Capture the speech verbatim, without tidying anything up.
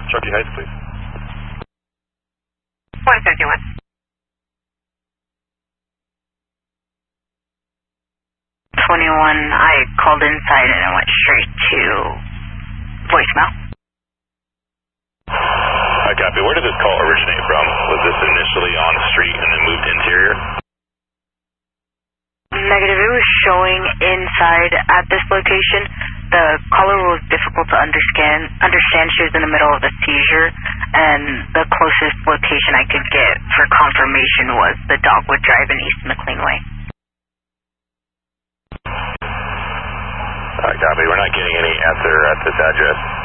Truckee Heights, please. one fifty-one. twenty-one, I called inside and it went straight to voicemail. I copy. Where did this call originate from? Was this initially on the street and then moved interior? Negative. It was showing inside at this location. The caller was difficult to understand. Understand she was in the middle of a seizure, and the closest location I could get for confirmation was the Dogwood Drive in East McLean Way. I copy. We're not getting any answer at this address.